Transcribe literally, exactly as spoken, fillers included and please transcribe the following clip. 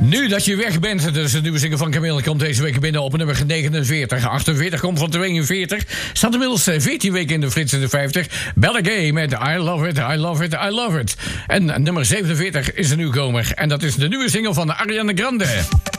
Nu dat je weg bent, dus de nieuwe single van Camille komt deze week binnen op nummer negenenveertig. achtenveertig komt van tweeënveertig. Staat inmiddels veertien weken in de Frits in de vijftig. Bella Gay met I Love It, I Love It, I Love It. En nummer zevenenveertig is een nieuwkomer. En dat is de nieuwe single van Ariana Grande.